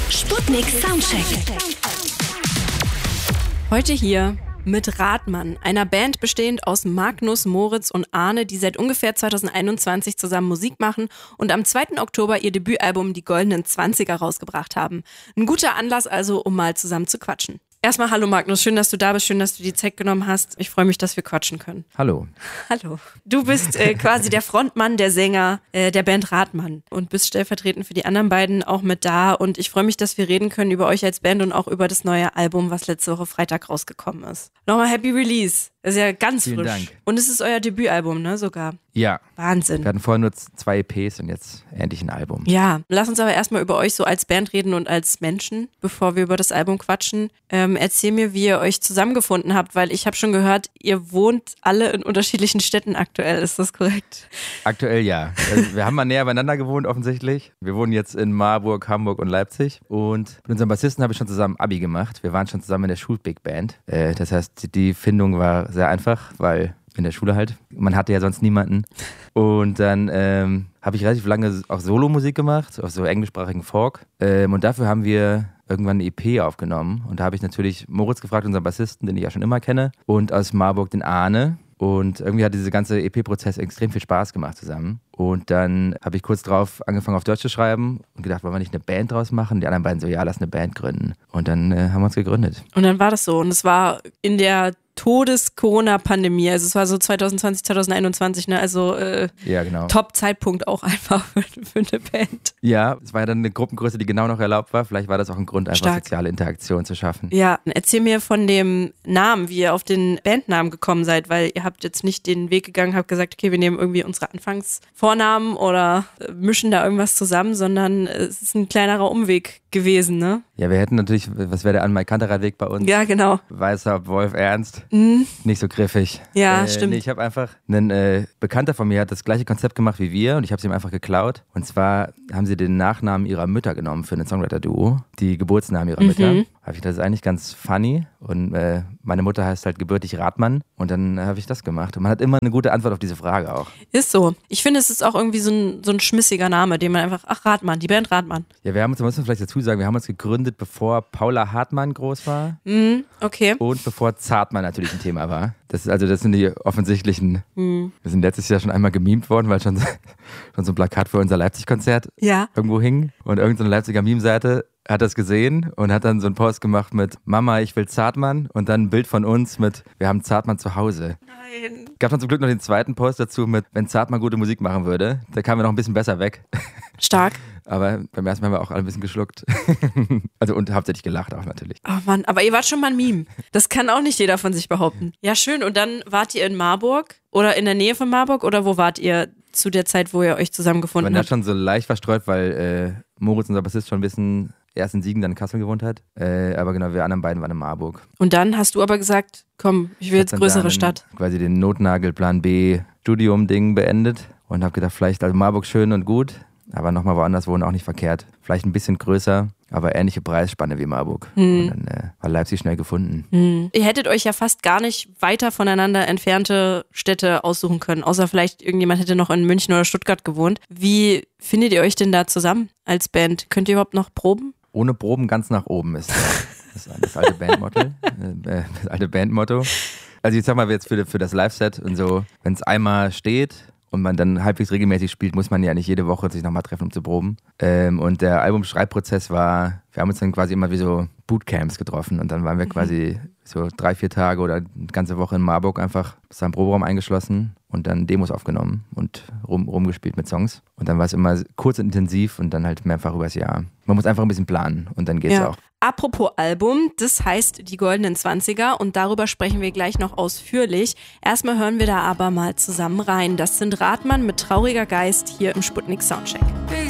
Sputnik Soundcheck. Heute hier mit Rathmann, einer Band bestehend aus Magnus, Moritz und Arne, die seit ungefähr 2021 zusammen Musik machen und am 2. Oktober ihr Debütalbum Die Goldenen 20er rausgebracht haben. Ein guter Anlass also, um mal zusammen zu quatschen. Erstmal hallo Magnus, schön, dass du da bist, schön, dass du die Zeit genommen hast. Ich freue mich, dass wir quatschen können. Hallo. Hallo. Du bist quasi der Frontmann, der Sänger der Band Rathmann und bist stellvertretend für die anderen beiden auch mit da. Und ich freue mich, dass wir reden können über euch als Band und auch über das neue Album, was letzte Woche Freitag rausgekommen ist. Nochmal Happy Release. Das ist ja ganz Vielen frisch. Dank. Und es ist euer Debütalbum, ne, sogar. Ja. Wahnsinn. Wir hatten vorher nur 2 EPs und jetzt endlich ein Album. Ja, lass uns aber erstmal über euch so als Band reden und als Menschen, bevor wir über das Album quatschen. Erzähl mir, wie ihr euch zusammengefunden habt, weil ich habe schon gehört, ihr wohnt alle in unterschiedlichen Städten aktuell. Ist das korrekt? Aktuell ja. Also wir haben mal näher beieinander gewohnt offensichtlich. Wir wohnen jetzt in Marburg, Hamburg und Leipzig. Und mit unserem Bassisten habe ich schon zusammen Abi gemacht. Wir waren schon zusammen in der Schul-Big Band. Das heißt, die Findung war sehr einfach, weil in der Schule halt. Man hatte ja sonst niemanden. Und dann habe ich relativ lange auch Solomusik gemacht, auf so englischsprachigen Folk. Und dafür haben wir irgendwann eine EP aufgenommen. Und da habe ich natürlich Moritz gefragt, unseren Bassisten, den ich ja schon immer kenne. Und aus Marburg den Arne. Und irgendwie hat dieser ganze EP-Prozess extrem viel Spaß gemacht zusammen. Und dann habe ich kurz drauf angefangen, auf Deutsch zu schreiben und gedacht, wollen wir nicht eine Band draus machen? Die anderen beiden so, ja, lass eine Band gründen. Und dann haben wir uns gegründet. Und dann war das so. Und es war in der Todes-Corona-Pandemie. Also es war so 2020, 2021, ne? Also ja, genau. Top-Zeitpunkt auch einfach für eine Band. Ja, es war ja dann eine Gruppengröße, die genau noch erlaubt war. Vielleicht war das auch ein Grund, einfach Stark. soziale Interaktion zu schaffen. Ja, erzähl mir von dem Namen, wie ihr auf den Bandnamen gekommen seid, weil ihr habt jetzt nicht den Weg gegangen, habt gesagt, okay, wir nehmen irgendwie unsere Anfangsvornamen oder mischen da irgendwas zusammen, sondern es ist ein kleinerer Umweg gewesen, ne? Ja, wir hätten natürlich, was wäre der Anmai-Kantereit-Weg bei uns? Ja, genau. Weißer Wolf Ernst. Mhm. Nicht so griffig. Ja, stimmt. Nee, ich habe einfach, ein Bekannter von mir hat das gleiche Konzept gemacht wie wir und ich habe es ihm einfach geklaut. Und zwar haben sie den Nachnamen ihrer Mütter genommen für ein Songwriter-Duo, die Geburtsnamen ihrer Mütter. Habe ich das ist eigentlich ganz funny und meine Mutter heißt halt gebürtig Rathmann und dann habe ich das gemacht. Und man hat immer eine gute Antwort auf diese Frage auch. Ist so. Ich finde, es ist auch irgendwie so ein schmissiger Name, den man einfach, Rathmann, die Band Rathmann. Ja, wir haben uns, da muss man vielleicht dazu sagen, wir haben uns gegründet, bevor Paula Hartmann groß war. Okay. Und bevor Zartmann natürlich ein Thema war. Das sind die offensichtlichen. Wir sind letztes Jahr schon einmal gemimt worden, weil schon so ein Plakat für unser Leipzig-Konzert irgendwo hing. Und irgendeine Leipziger Meme-Seite hat das gesehen und hat dann so einen Post gemacht mit Mama, ich will Zartmann und dann ein Bild von uns mit wir haben Zartmann zu Hause. Nein. Gab dann zum Glück noch den zweiten Post dazu mit wenn Zartmann gute Musik machen würde. Da kamen wir noch ein bisschen besser weg. Stark. Aber beim ersten Mal haben wir auch alle ein bisschen geschluckt. Also und hauptsächlich gelacht auch natürlich. Oh Mann, aber ihr wart schon mal ein Meme. Das kann auch nicht jeder von sich behaupten. Ja, schön. Und dann wart ihr in Marburg oder in der Nähe von Marburg oder wo wart ihr zu der Zeit, wo ihr euch zusammengefunden Man habt? hat schon so leicht verstreut, weil Moritz, unser Bassist, schon ein bisschen erst in Siegen, dann in Kassel gewohnt hat. Aber genau, wir anderen beiden waren in Marburg. Und dann hast du aber gesagt, komm, ich will jetzt größere Stadt. Quasi den Notnagel Plan B Studium-Ding beendet und habe gedacht, vielleicht, also Marburg schön und gut, aber nochmal woanders wohnen auch nicht verkehrt. Vielleicht ein bisschen größer, aber ähnliche Preisspanne wie Marburg. Und dann war Leipzig schnell gefunden. Ihr hättet euch ja fast gar nicht weiter voneinander entfernte Städte aussuchen können, außer vielleicht irgendjemand hätte noch in München oder Stuttgart gewohnt. Wie findet ihr euch denn da zusammen als Band? Könnt ihr überhaupt noch proben? Ohne Proben ganz nach oben ist das alte Bandmotto. Das alte Bandmotto. Also ich sag mal jetzt für das Live-Set und so, wenn es einmal steht und man dann halbwegs regelmäßig spielt, muss man ja nicht jede Woche sich nochmal treffen, um zu proben. Und der Albumschreibprozess war, wir haben uns dann quasi immer wie so Bootcamps getroffen und dann waren wir quasi so 3-4 Tage oder eine ganze Woche in Marburg einfach bis am Proberaum eingeschlossen und dann Demos aufgenommen und rumgespielt mit Songs. Und dann war es immer kurz und intensiv und dann halt mehrfach übers Jahr. Man muss einfach ein bisschen planen und dann geht's auch. Apropos Album, das heißt Die Goldenen 20er und darüber sprechen wir gleich noch ausführlich. Erstmal hören wir da aber mal zusammen rein. Das sind Rathmann mit Trauriger Geist hier im Sputnik Soundcheck.